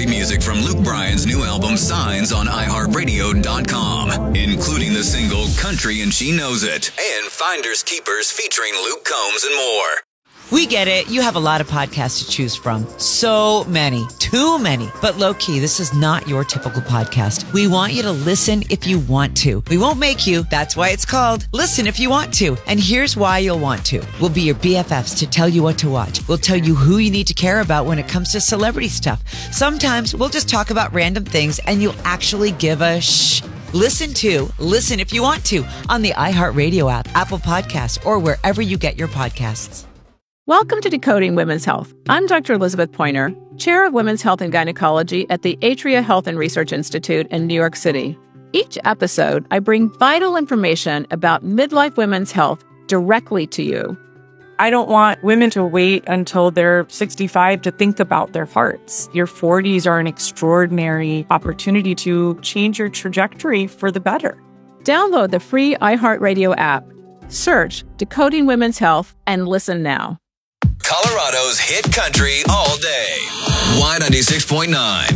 great music from Luke Bryan's new album Signs on iHeartRadio.com, including the single Country and She Knows It, and Finders Keepers featuring Luke Combs and more. We get it. You have a lot of podcasts to choose from. So many. Too many. But low-key, this is not your typical podcast. We want you to listen if you want to. We won't make you. That's why it's called Listen If You Want To. And here's why you'll want to. We'll be your BFFs to tell you what to watch. We'll tell you who you need to care about when it comes to celebrity stuff. Sometimes we'll just talk about random things and you'll actually give a shh. Listen If You Want To on the iHeartRadio app, Apple Podcasts, or wherever you get your podcasts. Welcome to Decoding Women's Health. I'm Dr. Elizabeth Pointer, Chair of Women's Health and Gynecology at the Atria Health and Research Institute in New York City. Each episode, I bring vital information about midlife women's health directly to you. I don't want women to wait until they're 65 to think about their hearts. Your 40s are an extraordinary opportunity to change your trajectory for the better. Download the free iHeartRadio app. Search Decoding Women's Health and listen now. Colorado's hit country all day. Y96.9.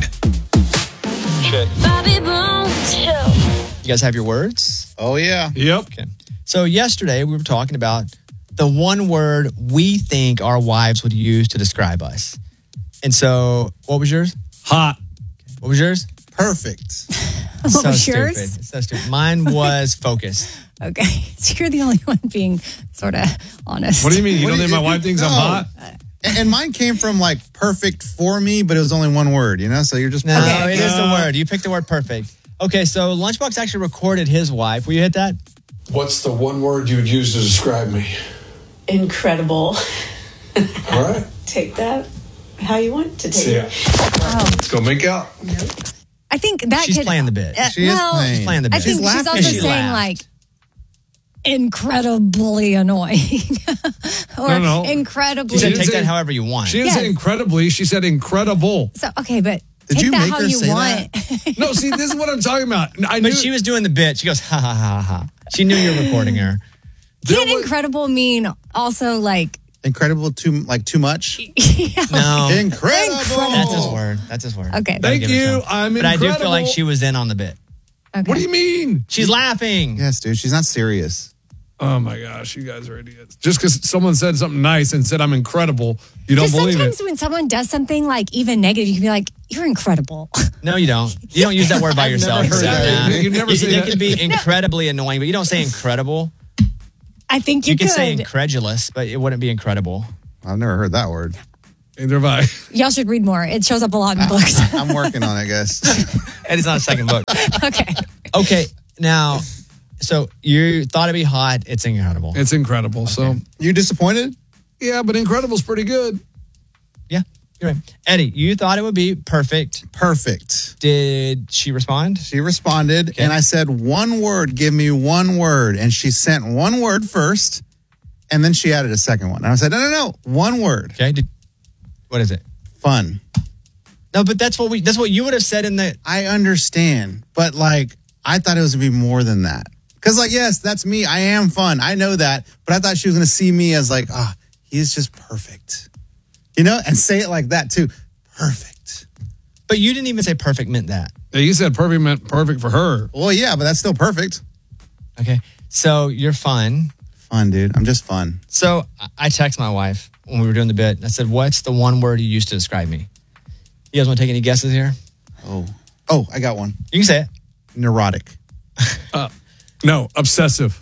Check. Bobby Bones. You guys have your words? Oh, yeah. Yep. Okay. So yesterday we were talking about the one word we think our wives would use to describe us. And so, what was yours? Hot. What was yours? Perfect. What was stupid. yours? So stupid. Mine was focused. Okay. So you're the only one being sort of honest. What do you mean? You don't think my wife thinks I'm hot? And mine came from like perfect for me, but it was only one word, you know? So you're just No, perfect. it is the word. You picked the word perfect. Okay, so Lunchbox actually recorded his wife. Will you hit that? What's the one word you would use to describe me? Incredible. All right. Take that how you want to take See ya. it. Let's go make out. I think that She's could, playing the bit. She is playing. She's playing the bit. I think she's laughing. also She saying laughed. like incredibly annoying or No. incredibly. She said didn't take say- that however you want. She didn't say Yeah. incredibly. She said incredible. So okay, but Did take you that make how her you say want. No, see, this is what I'm talking about. I knew But she was doing the bit. She goes, ha, ha, ha, ha. She knew you were recording her. Can incredible mean also like Incredible, too much? No. Incredible. That's his word. That's his word. Okay. Gotta Thank give it to you. him. I'm But incredible. I do feel like she was in on the bit. Okay. What do you mean? She's laughing. Yes, dude. She's not serious. Oh my gosh, you guys are idiots. Just because someone said something nice and said I'm incredible, you don't Because believe sometimes it. when someone does something like even negative, you can be like, "You're incredible." No, you don't. You don't use that word by I've yourself. never heard that. Yeah. You never say It that. can be incredibly annoying, but you don't say incredible. I think you You can could. say incredulous, but it wouldn't be incredible. I've never heard that word. Neither have I. Y'all should read more. It shows up a lot in books. I'm working on it, I guess. And it's not a second book. Okay. Okay, now, so you thought it'd be hot. It's incredible. It's incredible. So, You disappointed? yeah, but incredible's pretty good. Yeah, you're right. Eddie, you thought it would be perfect. Perfect. Did she respond? She responded, Okay. and I said, one word, give me one word. And she sent one word first, and then she added a second one. And I said, no, one word. Okay, what is it? Fun. No, but that's what you would have said in the. I understand, but like, I thought it was going to be more than that. Because like, yes, that's me. I am fun. I know that. But I thought she was going to see me as like, he's just perfect. You know, and say it like that too. Perfect. But you didn't even say perfect meant that. Yeah, you said perfect meant perfect for her. Well, yeah, but that's still perfect. Okay, so you're fun. Fun, dude. I'm just fun. So I text my wife when we were doing the bit. I said, "What's the one word you used to describe me?" You guys want to take any guesses here? Oh, I got one. You can say it. Neurotic. No, obsessive.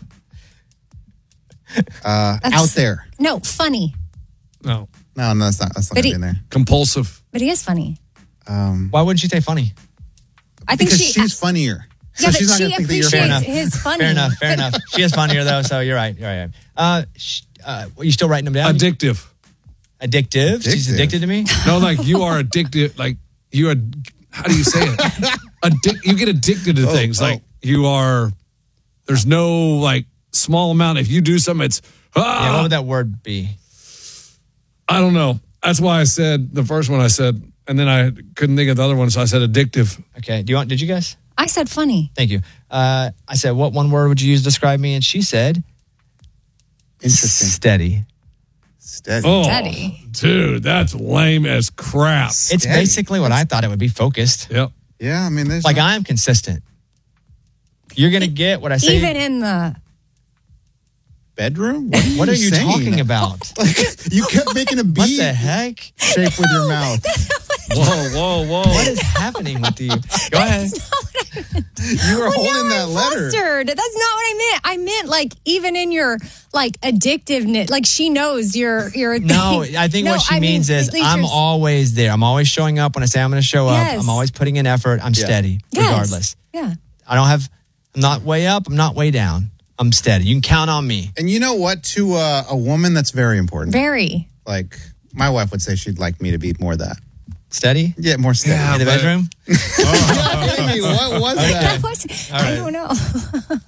Out there. No, funny. No, No, that's not But going to he- be in there. compulsive. But he is funny. Why wouldn't you say funny? I think Because she. she's funnier. yeah, but she's not she going to think that you're Fair appreciates enough. his funny. Fair enough. She is funnier though, so you're right. You're right. You still writing them down? Addictive. Addictive? She's addicted to me? No, like you are addicted. Like you are. How do you say it? You get addicted to things. Like you are. There's no like small amount. If you do something, it's. Yeah, what would that word be? I don't know. That's why I said the first one I said, and then I couldn't think of the other one, so I said addictive. Okay. Did you guess? I said funny. Thank you. I said, what one word would you use to describe me? And she said, Interesting. steady. Steady. Oh, Steady. dude, that's lame as crap. It's basically what I thought it would be, focused. Yep. Yeah, I mean, there's Like, I'm consistent. You're going to get what I say. Even in the bedroom? What are you saying? talking about? You kept making a What B the heck? shape with your mouth. Whoa. What is happening with you? Go ahead. You were holding that I'm letter. flustered. That's not what I meant. I meant like even in your like addictiveness, like she knows you're No, I think what she means is I'm always there. I'm always showing up when I say I'm going to show up. Yes. I'm always putting in effort. I'm steady, Yes. regardless. Yeah. I'm not way up. I'm not way down. I'm steady. You can count on me. And you know what? To a woman, that's very important. Very. Like, my wife would say she'd like me to be more of that. Steady? Yeah, more steady. Yeah, In the bedroom? Amy, what was that? I don't know.